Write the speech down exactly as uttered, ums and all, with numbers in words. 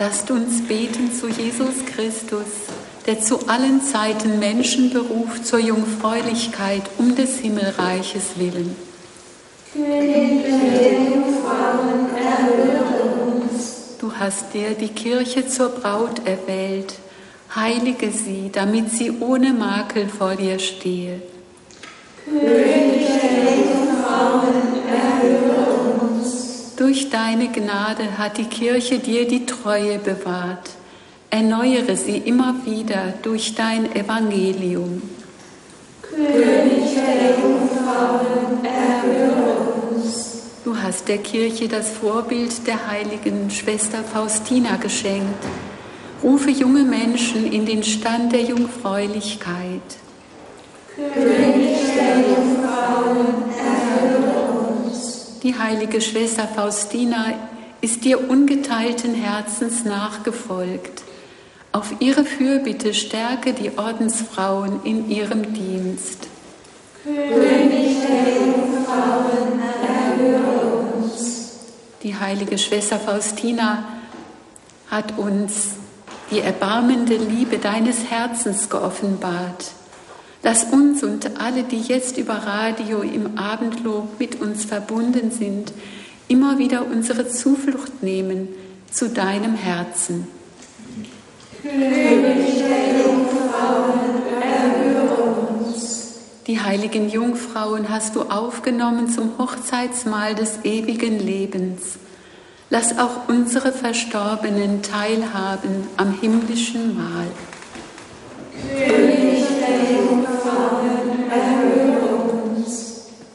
Lasst uns beten zu Jesus Christus, der zu allen Zeiten Menschen beruft zur Jungfräulichkeit um des Himmelreiches willen. König der Jungfrauen, erhöre uns. Du hast dir die Kirche zur Braut erwählt. Heilige sie, damit sie ohne Makel vor dir stehe. König der Jungfrauen, erhöre uns. Durch deine Gnade hat die Kirche dir die Treue bewahrt. Erneuere sie immer wieder durch dein Evangelium. König der Jungfrauen, erhöre uns. Du hast der Kirche das Vorbild der heiligen Schwester Faustina geschenkt. Rufe junge Menschen in den Stand der Jungfräulichkeit. König der Jungfrauen, erhöre uns. Die heilige Schwester Faustina ist dir ungeteilten Herzens nachgefolgt. Auf ihre Fürbitte stärke die Ordensfrauen in ihrem Dienst. König der Jungfrauen, erhöre uns. Die heilige Schwester Faustina hat uns die erbarmende Liebe deines Herzens geoffenbart. Lass uns und alle, die jetzt über Radio im Abendlob mit uns verbunden sind, immer wieder unsere Zuflucht nehmen zu deinem Herzen. König der Jungfrauen, erhöre uns. Die heiligen Jungfrauen hast du aufgenommen zum Hochzeitsmahl des ewigen Lebens. Lass auch unsere Verstorbenen teilhaben am himmlischen Mahl. König